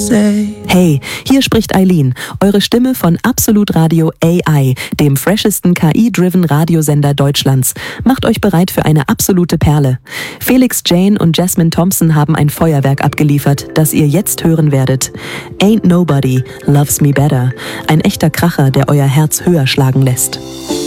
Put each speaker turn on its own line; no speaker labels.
say.
Hey, hier spricht Eileen, eure Stimme von Absolut Radio AI, dem freshesten KI-driven Radiosender Deutschlands. Macht euch bereit für eine absolute Perle. Felix Jane und Jasmine Thompson haben ein Feuerwerk abgeliefert, das ihr jetzt hören werdet. Ain't Nobody Loves Me Better. Ein echter Kracher, der euer Herz höher schlagen lässt.